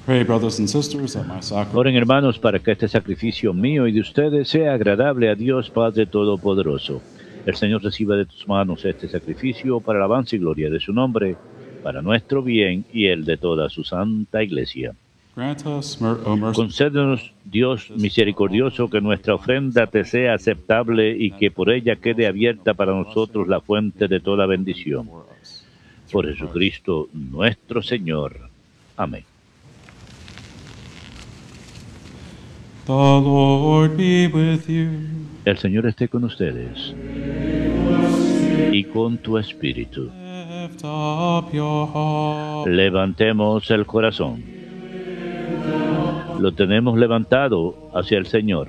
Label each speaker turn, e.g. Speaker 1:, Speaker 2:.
Speaker 1: Pray, brothers and sisters, that my sacrifice
Speaker 2: Oren, hermanos, para que este sacrificio mío y de ustedes sea agradable a Dios Padre Todopoderoso. El Señor reciba de tus manos este sacrificio para la alabanza y gloria de su nombre, para nuestro bien y el de toda su santa Iglesia.
Speaker 1: grant us, O merciful
Speaker 2: Concédenos, Dios misericordioso, que nuestra ofrenda te sea aceptable y que por ella quede abierta para nosotros la fuente de toda bendición. Por Jesucristo nuestro Señor. Amén.
Speaker 1: The Lord be with you.
Speaker 2: El Señor esté con ustedes y con tu espíritu.
Speaker 1: Lift up your heart.
Speaker 2: Levantemos el corazón. Lo tenemos levantado hacia el Señor.